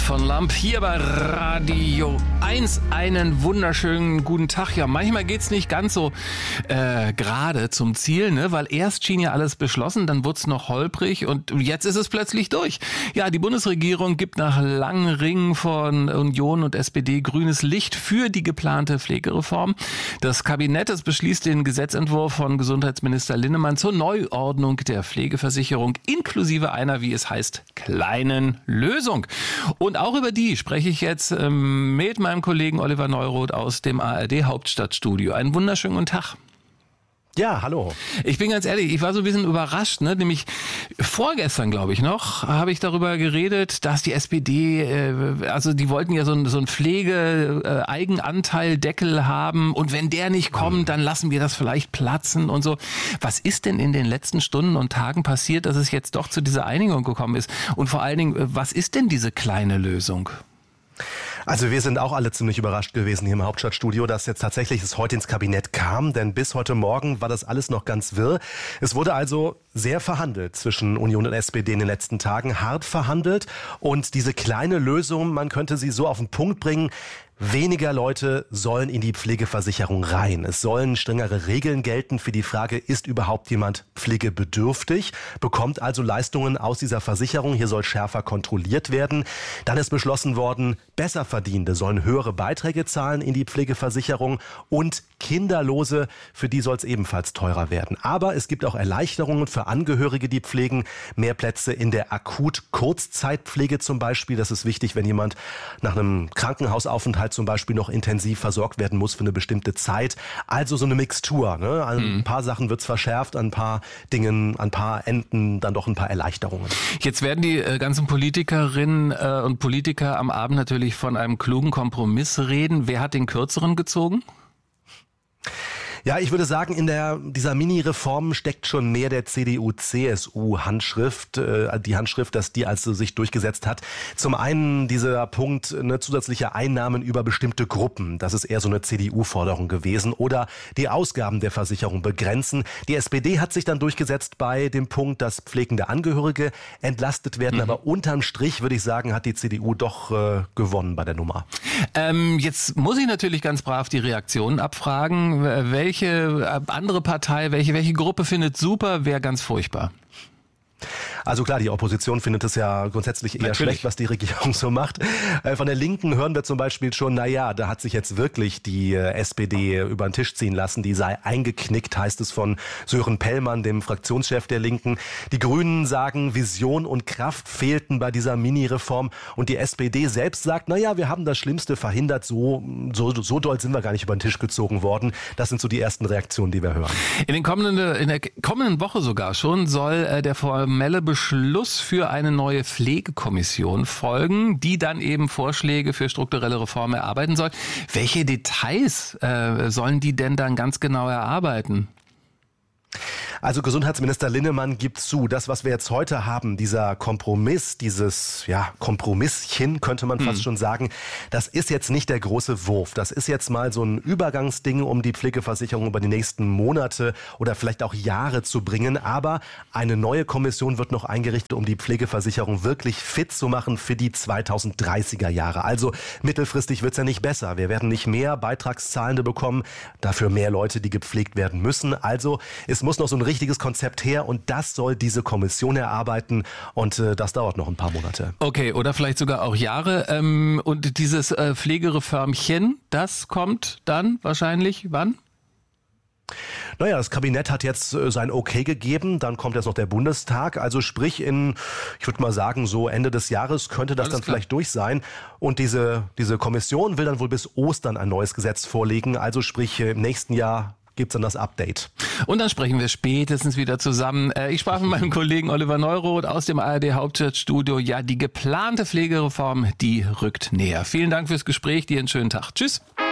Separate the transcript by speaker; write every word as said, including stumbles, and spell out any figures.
Speaker 1: von Lamp hier bei Radio eins. Einen wunderschönen guten Tag. Ja, manchmal geht's nicht ganz so äh, gerade zum Ziel, ne? Weil erst schien ja alles beschlossen, dann wurde es noch holprig und jetzt ist es plötzlich durch. Ja, die Bundesregierung gibt nach langen Ringen von Union und S P D grünes Licht für die geplante Pflegereform. Das Kabinett das beschließt den Gesetzentwurf von Gesundheitsminister Linnemann zur Neuordnung der Pflegeversicherung inklusive einer, wie es heißt, kleinen Lösung. Und auch über die spreche ich jetzt ähm, mit meinem Kollegen Oliver Neuroth aus dem A R D Hauptstadtstudio. Einen wunderschönen guten Tag.
Speaker 2: Ja, hallo.
Speaker 1: Ich bin ganz ehrlich, ich war so ein bisschen überrascht, ne? Nämlich vorgestern, glaube ich noch, habe ich darüber geredet, dass die S P D, äh, also die wollten ja so ein, so ein Pflege-Eigenanteil-Deckel haben und wenn der nicht kommt, dann lassen wir das vielleicht platzen und so. Was ist denn in den letzten Stunden und Tagen passiert, dass es jetzt doch zu dieser Einigung gekommen ist? Und vor allen Dingen, was ist denn diese kleine Lösung?
Speaker 2: Also wir sind auch alle ziemlich überrascht gewesen hier im Hauptstadtstudio, dass jetzt tatsächlich es heute ins Kabinett kam, denn bis heute Morgen war das alles noch ganz wirr. Es wurde also sehr verhandelt zwischen Union und S P D in den letzten Tagen, hart verhandelt und diese kleine Lösung, man könnte sie so auf den Punkt bringen, weniger Leute sollen in die Pflegeversicherung rein. Es sollen strengere Regeln gelten für die Frage, ist überhaupt jemand pflegebedürftig, bekommt also Leistungen aus dieser Versicherung. Hier soll schärfer kontrolliert werden. Dann ist beschlossen worden, Besserverdienende sollen höhere Beiträge zahlen in die Pflegeversicherung und Kinderlose, für die soll es ebenfalls teurer werden. Aber es gibt auch Erleichterungen für Angehörige, die pflegen. Mehr Plätze in der Akut-Kurzzeitpflege zum Beispiel. Das ist wichtig, wenn jemand nach einem Krankenhausaufenthalt zum Beispiel noch intensiv versorgt werden muss für eine bestimmte Zeit. Also so eine Mixtur. Ne? An mhm. ein paar Sachen wird es verschärft, an ein paar Dingen, an ein paar Enden dann doch ein paar Erleichterungen.
Speaker 1: Jetzt werden die äh, ganzen Politikerinnen äh, und Politiker am Abend natürlich von einem klugen Kompromiss reden. Wer hat den kürzeren gezogen?
Speaker 2: Ja, ich würde sagen, in der dieser Mini-Reform steckt schon mehr der C D U-C S U-Handschrift, äh, die Handschrift, dass die also sich durchgesetzt hat. Zum einen dieser Punkt, ne, zusätzliche Einnahmen über bestimmte Gruppen. Das ist eher so eine C D U-Forderung gewesen. Oder die Ausgaben der Versicherung begrenzen. Die S P D hat sich dann durchgesetzt bei dem Punkt, dass pflegende Angehörige entlastet werden. Mhm. Aber unterm Strich, würde ich sagen, hat die C D U doch äh, gewonnen bei der Nummer.
Speaker 1: Ähm, jetzt muss ich natürlich ganz brav die Reaktionen abfragen. Welche Welche andere Partei, welche, welche Gruppe findet super, wer ganz furchtbar?
Speaker 2: Also klar, die Opposition findet es ja grundsätzlich eher
Speaker 1: Natürlich.
Speaker 2: schlecht, was die Regierung so macht. Von der Linken hören wir zum Beispiel schon, na ja, da hat sich jetzt wirklich die S P D über den Tisch ziehen lassen. Die sei eingeknickt, heißt es von Sören Pellmann, dem Fraktionschef der Linken. Die Grünen sagen, Vision und Kraft fehlten bei dieser Mini-Reform. Und die S P D selbst sagt, na ja, wir haben das Schlimmste verhindert. So, so, so doll sind wir gar nicht über den Tisch gezogen worden. Das sind so die ersten Reaktionen, die wir hören.
Speaker 1: In, den kommenden, in der kommenden Woche sogar schon soll äh, der formelle Beschluss für eine neue Pflegekommission folgen, die dann eben Vorschläge für strukturelle Reformen erarbeiten soll. Welche Details äh, sollen die denn dann ganz genau erarbeiten?
Speaker 2: Also Gesundheitsminister Linnemann gibt zu, das, was wir jetzt heute haben, dieser Kompromiss, dieses ja Kompromisschen, könnte man fast hm. schon sagen, das ist jetzt nicht der große Wurf. Das ist jetzt mal so ein Übergangsding, um die Pflegeversicherung über die nächsten Monate oder vielleicht auch Jahre zu bringen. Aber eine neue Kommission wird noch eingerichtet, um die Pflegeversicherung wirklich fit zu machen für die zweitausenddreißiger Jahre. Also mittelfristig wird's ja nicht besser. Wir werden nicht mehr Beitragszahlende bekommen, dafür mehr Leute, die gepflegt werden müssen. Also es muss noch so ein richtiges Konzept her und das soll diese Kommission erarbeiten und äh, das dauert noch ein paar Monate.
Speaker 1: Okay, oder vielleicht sogar auch Jahre. Ähm, und dieses äh, Pflegereformchen, das kommt dann wahrscheinlich wann?
Speaker 2: Naja, das Kabinett hat jetzt äh, sein Okay gegeben, dann kommt jetzt noch der Bundestag, also sprich in, ich würde mal sagen, so Ende des Jahres könnte das Alles dann klar. vielleicht durch sein und diese, diese Kommission will dann wohl bis Ostern ein neues Gesetz vorlegen, also sprich im nächsten Jahr gibt's dann das Update.
Speaker 1: Und dann sprechen wir spätestens wieder zusammen. Ich sprach mit meinem Kollegen Oliver Neuroth aus dem A R D Hauptstadtstudio. Ja, die geplante Pflegereform, die rückt näher. Vielen Dank fürs Gespräch, dir einen schönen Tag. Tschüss.